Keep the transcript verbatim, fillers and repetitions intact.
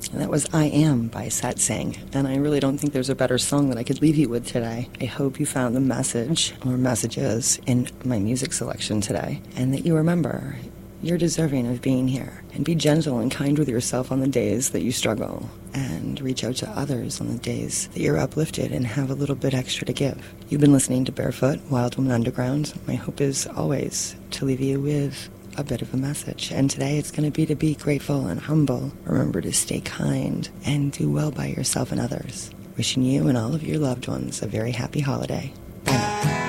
And that was I Am by Satsang. And I really don't think there's a better song that I could leave you with today. I hope you found the message or messages in my music selection today, and that you remember you're deserving of being here. And be gentle and kind with yourself on the days that you struggle, and reach out to others on the days that you're uplifted and have a little bit extra to give. You've been listening to Barefoot, Wild Woman Underground. My hope is always to leave you with a bit of a message. And today it's going to be to be grateful and humble. Remember to stay kind and do well by yourself and others. Wishing you and all of your loved ones a very happy holiday. Bye now.